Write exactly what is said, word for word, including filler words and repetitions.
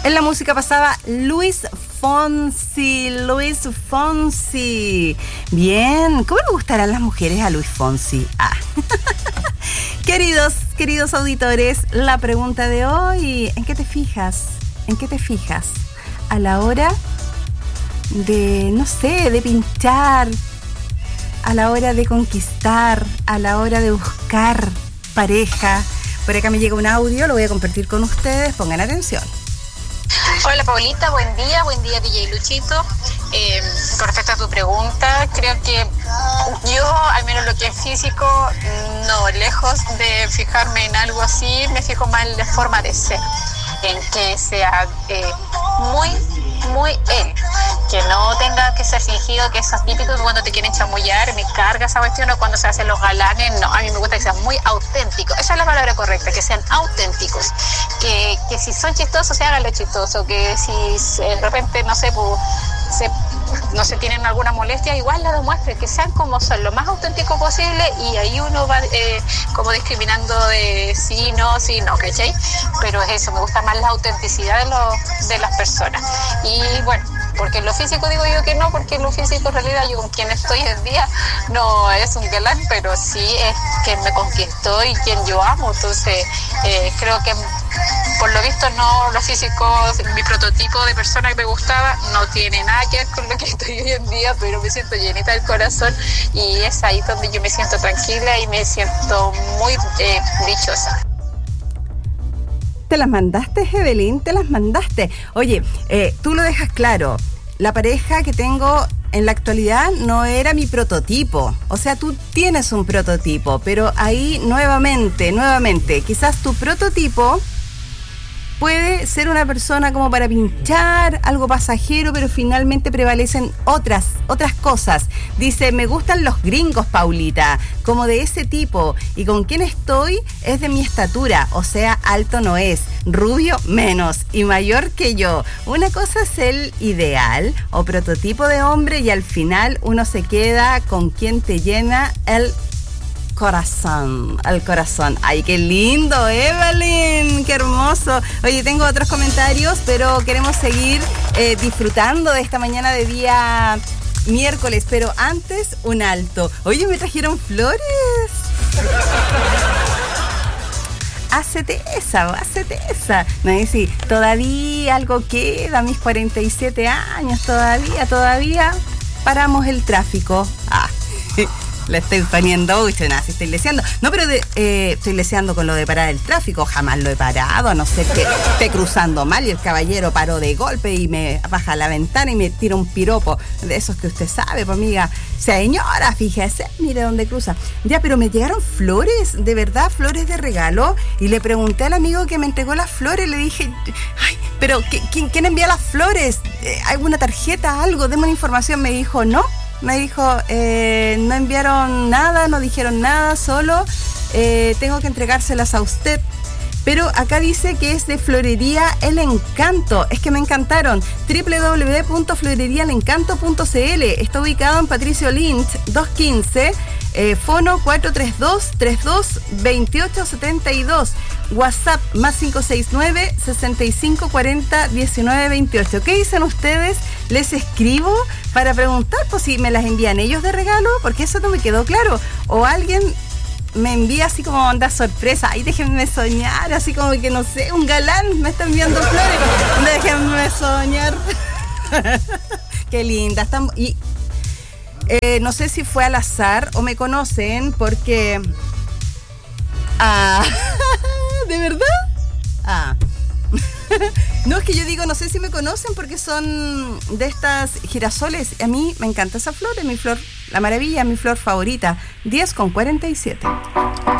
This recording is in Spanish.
En la música pasaba Luis Fonsi, Luis Fonsi. Bien, ¿cómo le gustarán las mujeres a Luis Fonsi? Ah. Queridos, queridos auditores, la pregunta de hoy, ¿en qué te fijas? ¿En qué te fijas? A la hora de, no sé, de pinchar, a la hora de conquistar, a la hora de buscar pareja. Por acá me llega un audio, lo voy a compartir con ustedes, pongan atención. Hola Paulita, buen día, buen día D J Luchito. Eh, con respecto a tu pregunta, creo que yo, al menos lo que es físico, no, lejos de fijarme en algo así, me fijo más en la forma de ser, en que sea eh, muy, muy él, que no tenga que ser fingido, que esos típicos cuando te quieren chamullar, me carga esa cuestión, o cuando se hacen los galanes, no, a mí me gusta que sean muy auténticos, esa es la palabra correcta, que sean auténticos, que, que si son chistosos, se hagan lo chistoso, que si de repente, no sé, pues, se, no se tienen alguna molestia, igual la demuestren, que sean como son, lo más auténtico posible, y ahí uno va eh, como discriminando de sí, no, sí, no, ¿cachai? Pero es eso, me gusta más la autenticidad de, lo, de las personas. Y bueno, porque en lo físico digo yo que no, porque en lo físico en realidad yo con quien estoy hoy en día no es un galán, pero sí es quien me conquistó y quien yo amo. Entonces eh, creo que por lo visto no, lo físico, mi prototipo de persona que me gustaba no tiene nada que ver con lo que estoy hoy en día, pero me siento llenita del corazón y es ahí donde yo me siento tranquila y me siento muy eh, dichosa. ¿Te las mandaste, Evelyn? ¿Te las mandaste? Oye, eh, tú lo dejas claro. La pareja que tengo en la actualidad no era mi prototipo. O sea, tú tienes un prototipo, pero ahí nuevamente, nuevamente, quizás tu prototipo puede ser una persona como para pinchar, algo pasajero, pero finalmente prevalecen otras, otras cosas. Dice, me gustan los gringos, Paulita, como de ese tipo. Y con quien estoy es de mi estatura, o sea, alto no es, rubio menos y mayor que yo. Una cosa es el ideal o prototipo de hombre y al final uno se queda con quien te llena el corazón, al corazón. Ay, qué lindo, Evelyn, qué hermoso. Oye, tengo otros comentarios, pero queremos seguir eh, disfrutando de esta mañana de día miércoles, pero antes un alto. Oye, me trajeron flores. Hácete esa, hácete esa. No es decir, todavía algo queda, mis cuarenta y siete años, todavía, todavía paramos el tráfico. Ah, le estoy poniendo, uy, estoy, nada, estoy leseando. No, pero de, eh, estoy leseando con lo de parar el tráfico, jamás lo he parado, a no ser que esté cruzando mal y el caballero paró de golpe y me baja la ventana y me tira un piropo, de esos que usted sabe, pues amiga, señora, fíjese, mire dónde cruza. Ya, pero me llegaron flores, de verdad, flores de regalo, y le pregunté al amigo que me entregó las flores, le dije, ay, pero ¿quién, quién envía las flores? ¿Alguna tarjeta, algo? Deme una información. Me dijo, no. Me dijo, eh, no enviaron nada, no dijeron nada, solo eh, tengo que entregárselas a usted. Pero acá dice que es de Florería El Encanto. Es que me encantaron. doble u doble u doble u punto florería el encanto punto c l. Está ubicado en Patricio Lynch, doscientos quince, eh, fono cuatro tres dos, tres dos, dos ocho siete dos. WhatsApp más cinco seis nueve, sesenta y cinco cuarenta, diecinueve veintiocho. ¿Qué dicen ustedes? Les escribo para preguntar pues, si me las envían ellos de regalo, porque eso no me quedó claro. O alguien me envía así como onda sorpresa. Ay, déjenme soñar, así como que no sé, un galán me está enviando flores. Déjenme soñar. Qué linda. Están, y eh, no sé si fue al azar o me conocen porque... Ah, ¿de verdad? Ah. No, es que yo digo, no sé si me conocen porque son de estas girasoles. A mí me encanta esa flor, es mi flor, la maravilla, mi flor favorita. diez con cuarenta y siete.